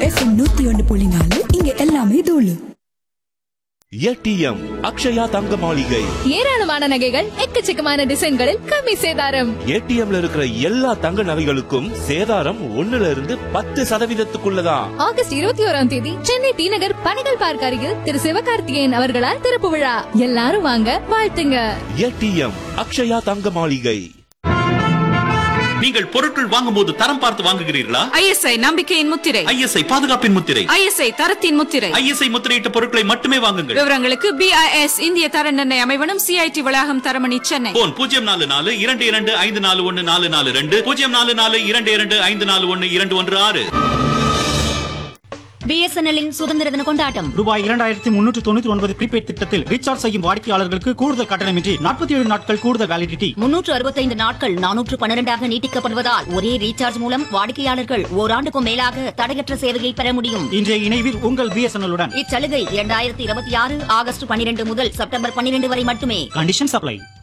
FM 101.4 இங்க எல்லாமே தூளு. ஏடிஎம் அக்ஷயா தங்க மாளிகை. ஏராளமான நகைகள் எக்கச்சக்கமான டிசைன்களில் கம்மி சேதாரம். ஏடிஎம்ல இருக்கிற எல்லா தங்க நகைகளுக்கும் சேதாரம் 1% ஆகஸ்ட் 21ஆம் தேதி சென்னை டி நகர் பணிகள் பார்க் அருகில் திரு சிவகார்த்திகேயன் அவர்களால் திறப்பு விழா. எல்லாரும் வாங்க, வாழ்த்துங்க. ஏடிஎம் அக்ஷயா தங்க மாளிகை. நீங்கள் பொருட்கள் வாங்கும் போது தரம் பார்த்து வாங்குகிறீர்களா? ISI நம்பிக்கையின் முத்திரை, ISI பாதுகாப்பின் முத்திரை, ISI தரத்தின் முத்திரை. ISI முத்திரையிட்ட பொருட்களை மட்டுமே வாங்குங்கள். விவரங்களுக்கு BIS இந்திய தர நிர்ணய அமைவனம், CIT வளாகம், தரமணி, சென்னை. போன் 044-225442, 044-22541216. BSNL-இன் சுதந்திர தின கொண்டாட்டம். ரூபாய் 2399 ப்ரீபெய்ட் திட்டத்தில் ரீசார்ஜ் செய்யும் வாடிக்கையாளர்களுக்கு கூடுதல் கட்டணமின்றி 47 நாட்கள் கூடுதல் வேலிடிட்டி. 365 நாட்கள் 412 நீட்டிக்கப்படுவதால் ஒரே ரீசார்ஜ் மூலம் வாடிக்கையாளர்கள் ஓராண்டுக்கும் மேலாக தடையற்ற சேவையை பெற முடியும். இன்றைய இணைவில் உங்கள் BSNL-உடன். இச்சலுகை 2026 ஆகஸ்ட் 12 முதல் செப்டம்பர் 12 வரை மட்டுமே. Condition supply.